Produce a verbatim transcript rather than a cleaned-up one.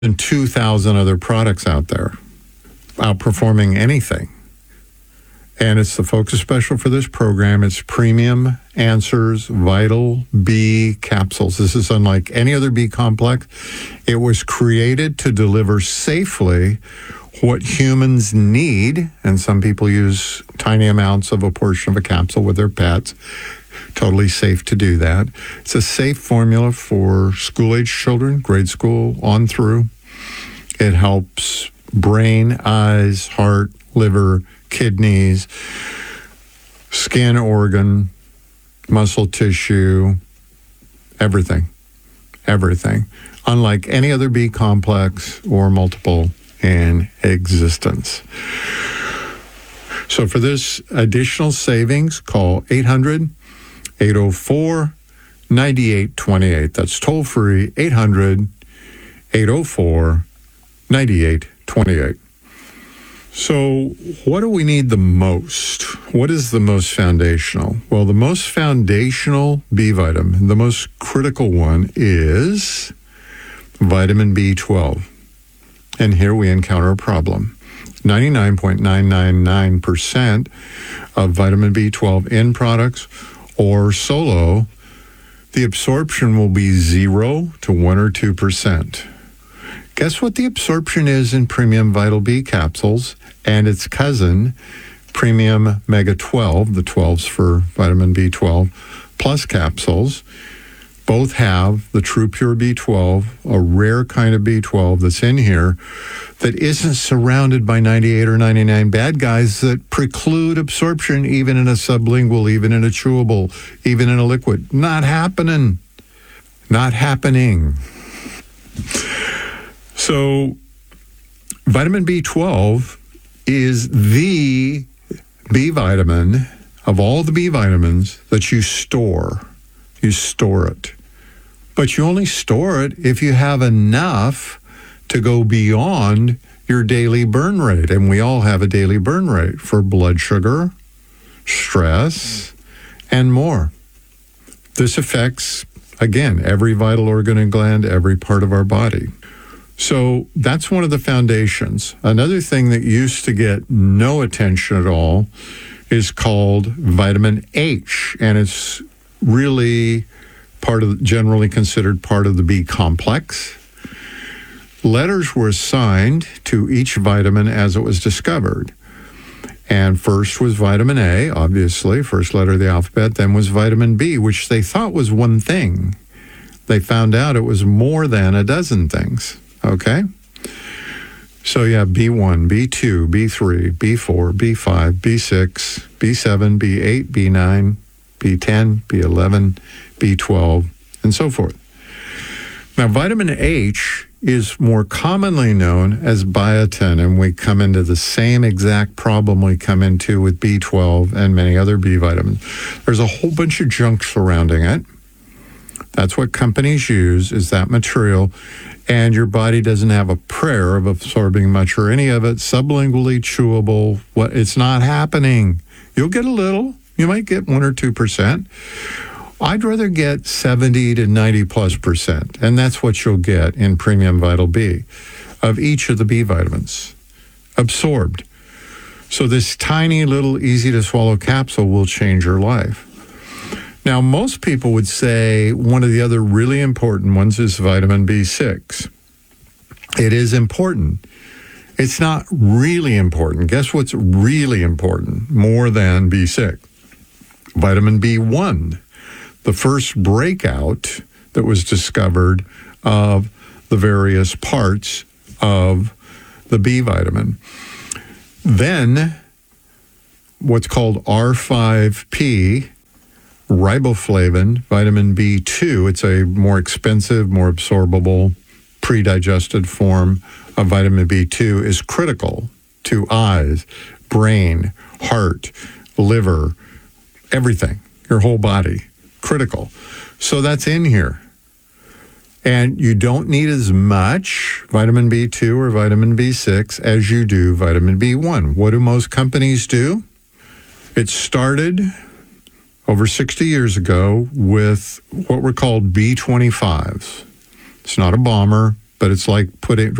than two thousand other products out there, outperforming anything. And it's the focus special for this program. It's Premium Answers Vital B capsules. This is unlike any other B complex. It was created to deliver safely what humans need, and some people use tiny amounts of a portion of a capsule with their pets. Totally safe to do that. It's a safe formula for school-age children, grade school on through. It helps brain, eyes, heart, liver, kidneys, skin organ, muscle tissue, everything, everything. Unlike any other B complex or multiple in existence. So for this additional savings, call eight hundred, eight oh four, nine eight two eight. That's toll free, eight hundred, eight oh four, nine eight two eight. So what do we need the most? What is the most foundational? Well, the most foundational B vitamin, the most critical one is vitamin B twelve. And here we encounter a problem. ninety-nine point nine nine nine percent of vitamin B twelve in products or solo, the absorption will be zero to one or two percent. Guess what the absorption is in Premium Vital B capsules and its cousin, Premium Mega twelve, the twelves for vitamin B twelve, plus capsules. Both have the true pure B twelve, a rare kind of B twelve that's in here that isn't surrounded by ninety-eight or ninety-nine bad guys that preclude absorption even in a sublingual, even in a chewable, even in a liquid. Not happening. Not happening. So vitamin B twelve is the B vitamin of all the B vitamins that you store. You store it. But you only store it if you have enough to go beyond your daily burn rate. And we all have a daily burn rate for blood sugar, stress, and more. This affects, again, every vital organ and gland, every part of our body. So that's one of the foundations. Another thing that used to get no attention at all is called vitamin H, and it's really part of, generally considered part of the B complex. Letters were assigned to each vitamin as it was discovered. And first was vitamin A, obviously, first letter of the alphabet, then was vitamin B, which they thought was one thing. They found out it was more than a dozen things, okay? So yeah, B one, B two, B three, B four, B five, B six, B seven, B eight, B nine, B ten, B eleven, B twelve, and so forth. Now, vitamin H is more commonly known as biotin, and we come into the same exact problem we come into with B twelve and many other B vitamins. There's a whole bunch of junk surrounding it. That's what companies use, is that material, and your body doesn't have a prayer of absorbing much or any of it. Sublingually chewable, what it's not happening. You'll get a little. You might get one or two percent. I'd rather get seventy to ninety plus percent, and that's what you'll get in Premium Vital B of each of the B vitamins absorbed. So this tiny little easy to swallow capsule will change your life. Now, most people would say one of the other really important ones is vitamin B six. It is important. It's not really important. Guess what's really important more than B six? Vitamin B one, the first breakout that was discovered of the various parts of the B vitamin. Then what's called R five P, riboflavin, vitamin B two. It's a more expensive, more absorbable, pre-digested form of vitamin B two, is critical to eyes, brain, heart, liver, everything, your whole body, critical. So that's in here. And you don't need as much vitamin B two or vitamin B six as you do vitamin B one. What do most companies do? It started over sixty years ago with what were called B twenty-fives. It's not a bomber. but it's like putting